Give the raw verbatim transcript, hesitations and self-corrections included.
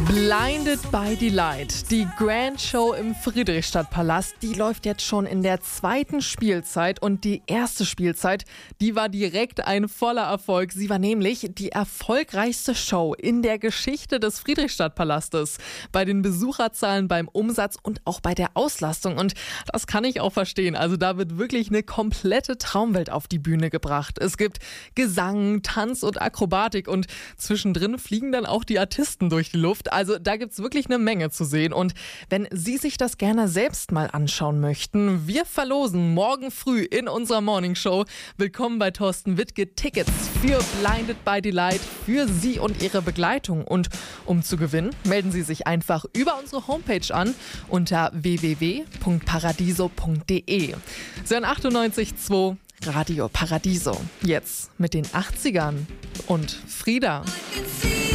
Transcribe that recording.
Blinded by the Light, die Grand Show im Friedrichstadtpalast, die läuft jetzt schon in der zweiten Spielzeit und die erste Spielzeit, die war direkt ein voller Erfolg. Sie war nämlich die erfolgreichste Show in der Geschichte des Friedrichstadtpalastes. Bei den Besucherzahlen, beim Umsatz und auch bei der Auslastung, und das kann ich auch verstehen. Also da wird wirklich eine komplette Traumwelt auf die Bühne gebracht. Es gibt Gesang, Tanz und Akrobatik und zwischendrin fliegen dann auch die Artisten durch die Luft. Also da gibt's wirklich eine Menge zu sehen, und wenn Sie sich das gerne selbst mal anschauen möchten, wir verlosen morgen früh in unserer Morningshow Willkommen bei Thorsten Wittke Tickets für Blinded by the Light für Sie und Ihre Begleitung. Und um zu gewinnen, melden Sie sich einfach über unsere Homepage an unter w w w punkt paradiso punkt d e. Sie hören achtundneunzig Komma zwei Radio Paradiso. Jetzt mit den achtzigern und Frieda. I can see